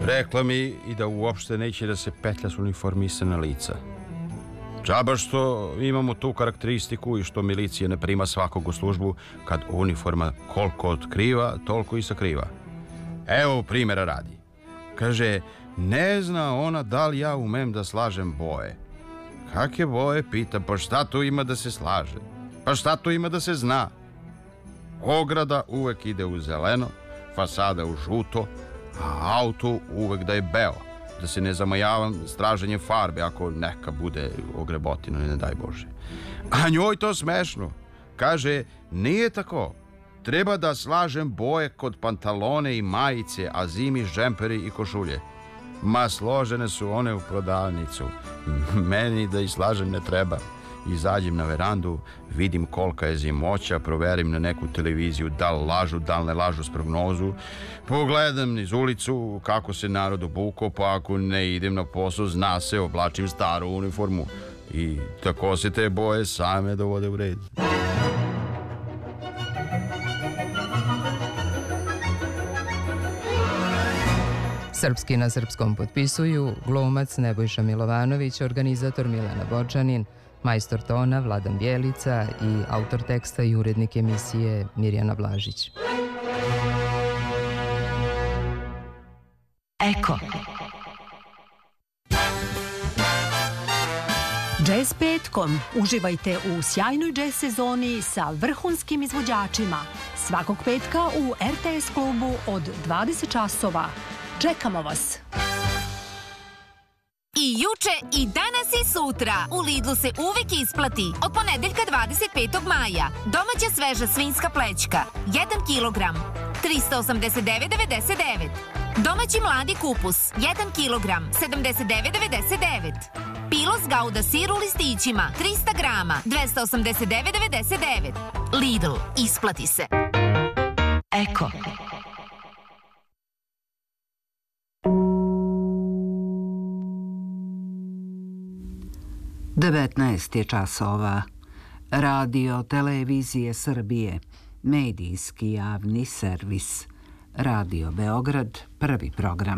Rekla mi i da uopšte neće da se petlja s uniformisana lica. Džaba što imamo tu karakteristiku i što milicija ne prima svakog u službu kad uniforma koliko otkriva, toliko i sakriva. Evo primjera radi. Kaže, ne zna ona da li ja umem da slažem boje. Kakve boje? Pita, pa šta tu ima da se slaže? Pa šta tu ima da se zna? Ograda uvek ide u zeleno, fasada u žuto, a auto uvek da je beo, da se ne zamajavam straženjem farbe ako neka bude ogrebotino, ne daj Bože. A njoj to smešno. Kaže, nije tako. Treba da slažem boje kod pantalone i majice, a zimi džemperi i košulje. Ma složene su one u prodavnicu. Meni da ih slažem ne treba. Izađem na verandu, vidim kolika je zimoća, proverim na neku televiziju da li lažu, da li ne lažu s prognozu. Pogledam niz ulicu kako se narod obukao, pa ako ne idem na posao, zna se, oblačim staru uniformu. I tako se te boje same dovode u red. Srpski na srpskom potpisuju glumac Nebojša Milovanović, organizator Milena Bočanin, majstor tona Vladan Bjelica i autor teksta i urednik emisije Mirjana Blažić. Eko. Jazz petkom. Uživajte u sjajnoj jazz sezoni sa vrhunskim izvođačima. Svakog petka u RTS klubu od 20 časova. Čekamo vas! I juče, i danas i sutra. U Lidlu se uvek isplati. Od ponedeljka 25. maja. Domaća sveža svinjska plećka. 1 kilogram. 389,99. Domaći mladi kupus. 1 kilogram. 79,99. Pilos Gouda sir u listićima. 300 grama. 289,99. Lidl. Isplati se. Eko. Devetnaest je časova. Radio Televizije Srbije, medijski javni servis. Radio Beograd, prvi program.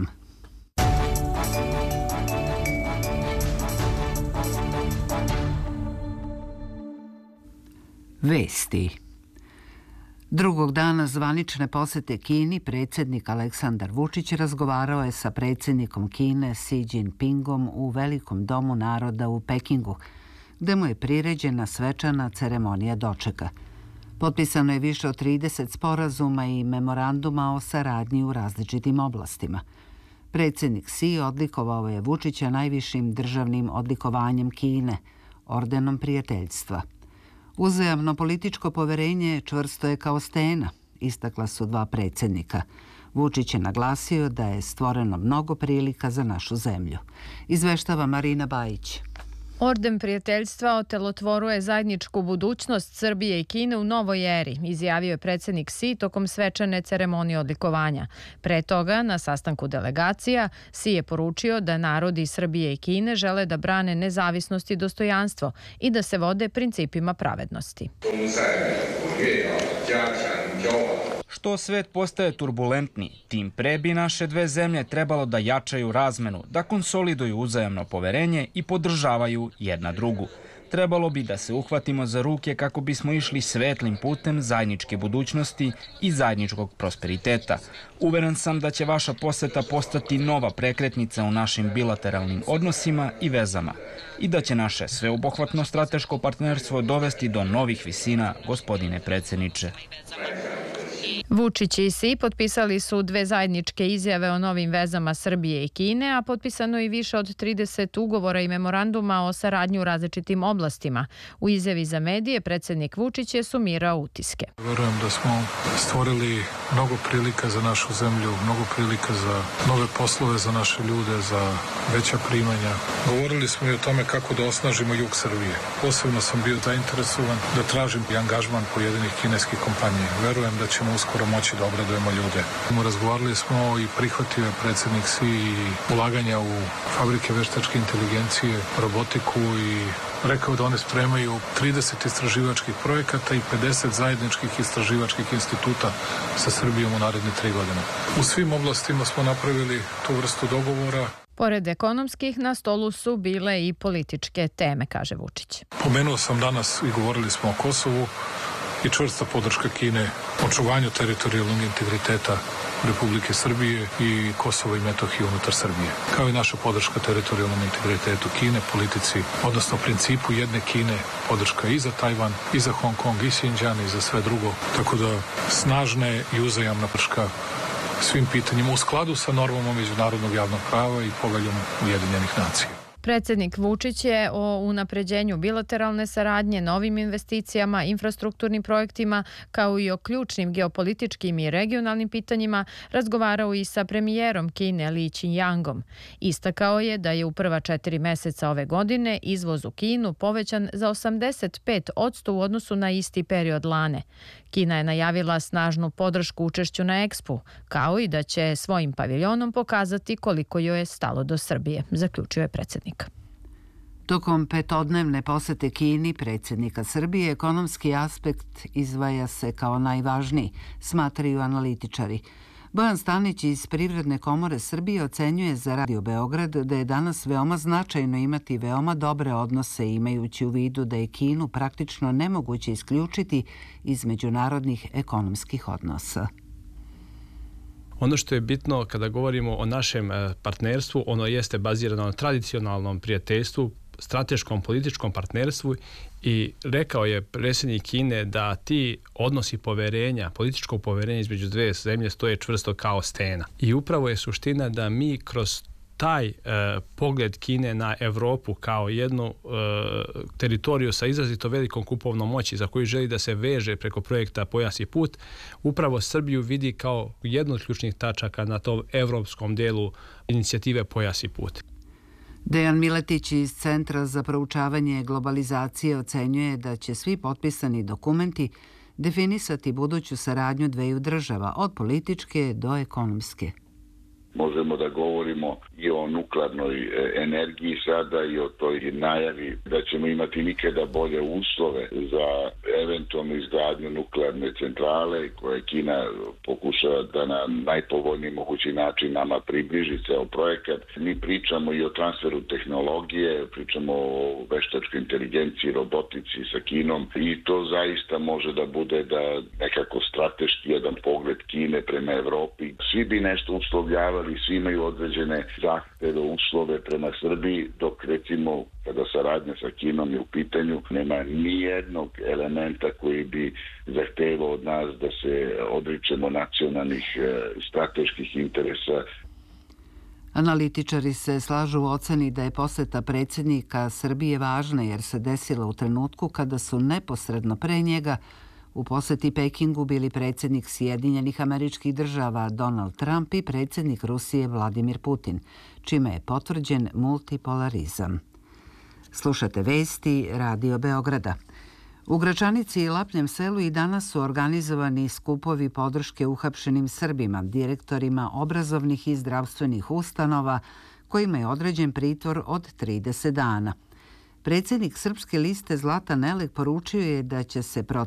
Vesti. Drugog dana zvanične posete Kini predsjednik Aleksandar Vučić razgovarao je sa predsjednikom Kine Xi Jinpingom u Velikom domu naroda u Pekingu, gde mu je priređena svečana ceremonija dočeka. Potpisano je više od 30 sporazuma i memoranduma o saradnji u različitim oblastima. Predsjednik Xi odlikovao je Vučića najvišim državnim odlikovanjem Kine, ordenom prijateljstva. Uzajamno političko poverenje čvrsto je kao stena, istakla su dva predsjednika. Vučić je naglasio da je stvoreno mnogo prilika za našu zemlju. Izveštava Marina Bajić. Orden prijateljstva otelotvoruje zajedničku budućnost Srbije i Kine u novoj eri, izjavio je predsjednik Xi tokom svečane ceremonije odlikovanja. Pre toga, na sastanku delegacija, Xi je poručio da narodi Srbije i Kine žele da brane nezavisnost i dostojanstvo i da se vode principima pravednosti. Što svet postaje turbulentni, tim pre bi naše dve zemlje trebalo da jačaju razmenu, da konsoliduju uzajamno poverenje i podržavaju jedna drugu. Trebalo bi da se uhvatimo za ruke kako bismo išli svetlim putem zajedničke budućnosti i zajedničkog prosperiteta. Uveren sam da će vaša poseta postati nova prekretnica u našim bilateralnim odnosima i vezama i da će naše sveobuhvatno strateško partnerstvo dovesti do novih visina, gospodine predsjedniče. Vučić i Xi potpisali su dve zajedničke izjave o novim vezama Srbije i Kine, a potpisano je više od 30 ugovora i memoranduma o saradnji u različitim oblastima. U izjavi za medije predsjednik Vučić je sumirao utiske. Verujem da smo stvorili mnogo prilika za našu zemlju, mnogo prilika za nove poslove za naše ljude, za veća primanja. Govorili smo i o tome kako da osnažimo jug Srbije. Posebno sam bio zainteresovan da tražim i angažman pojedinih kineskih kompanija. Verujem da ćemo uskoro uskoro moći da obradujemo ljude. Razgovarali smo i prihvatio je predsjednik Xi i ulaganja u fabrike veštačke inteligencije, robotiku i rekao da one spremaju 30 istraživačkih projekata i 50 zajedničkih istraživačkih instituta sa Srbijom u naredne 3 godine. U svim oblastima smo napravili tu vrstu dogovora. Pored ekonomskih, na stolu su bile i političke teme, kaže Vučić. Pomenuo sam danas i govorili smo o Kosovu i čvrsta podrška Kine očuvanju teritorijalnog integriteta Republike Srbije i Kosova i Metohije unutar Srbije. Kao i naša podrška teritorijalnom integritetu Kine, politici, odnosno principu jedne Kine, podrška i za Tajvan, i za Hong Kong, i Xinjiang, i za sve drugo. Tako da snažna i uzajamna podrška svim pitanjima u skladu sa normama međunarodnog javnog prava i poveljom Ujedinjenih nacija. Predsjednik Vučić je o unapređenju bilateralne saradnje, novim investicijama, infrastrukturnim projektima, kao i o ključnim geopolitičkim i regionalnim pitanjima razgovarao i sa premijerom Kine Li Qiangyangom. Istakao je da je u prva 4 meseca ove godine izvoz u Kinu povećan za 85% u odnosu na isti period lane. Kina je najavila snažnu podršku učešću na Expu, kao i da će svojim paviljonom pokazati koliko joj je stalo do Srbije, zaključio je predsjednik. Tokom 5-dnevne posete Kini predsjednika Srbije, ekonomski aspekt izdvaja se kao najvažniji, smatraju analitičari. Bojan Stanić iz Privredne komore Srbije ocenjuje za Radio Beograd da je danas veoma značajno imati veoma dobre odnose, imajući u vidu da je Kinu praktično nemoguće isključiti iz međunarodnih ekonomskih odnosa. Ono što je bitno kada govorimo o našem partnerstvu, ono jeste bazirano na tradicionalnom prijateljstvu, strateškom političkom partnerstvu i rekao je predsjednik Kine da ti odnosi poverenja, političkog poverenja između dve zemlje stoje čvrsto kao stena. I upravo je suština da mi kroz taj pogled Kine na Evropu kao jednu teritoriju sa izrazito velikom kupovnom moći za koju želi da se veže preko projekta Pojas i put, upravo Srbiju vidi kao jednu od ključnih tačaka na tom evropskom delu inicijative Pojas i put. Dejan Miletić iz Centra za proučavanje globalizacije ocenjuje da će svi potpisani dokumenti definisati buduću saradnju dveju država, od političke do ekonomske. Možemo da govorimo i o nuklearnoj energiji sada i o toj najavi da ćemo imati nikada bolje uslove za eventualnu izgradnju nuklearne centrale koje Kina pokušava da na najpovoljniji mogući način nama približi ceo projekat. Mi pričamo i o transferu tehnologije, pričamo o veštačkoj inteligenciji, robotici sa Kinom i to zaista može da bude da nekako strateški jedan pogled Kine prema Evropi. Svi bi nešto uslovljavali, svi imaju određene zahteve, uslove prema Srbiji, dok recimo kada saradnja sa Kinom je u pitanju, nema ni jednog elementa koji bi zahtevao od nas da se odričemo nacionalnih strateških interesa. Analitičari se slažu u oceni da je poseta predsjednika Srbije važna jer se desila u trenutku kada su neposredno pre njega u poseti Pekingu bili predsjednik Sjedinjenih Američkih Država Donald Trump i predsjednik Rusije Vladimir Putin, čime je potvrđen multipolarizam. Slušate vesti Radio Beograda. U Gračanici i Lapnjem selu i danas su organizovani skupovi podrške uhapšenim Srbima, direktorima obrazovnih i zdravstvenih ustanova, kojima je određen pritvor od 30 dana. Predsjednik Srpske liste Zlatan Elek poručio je da će se protiv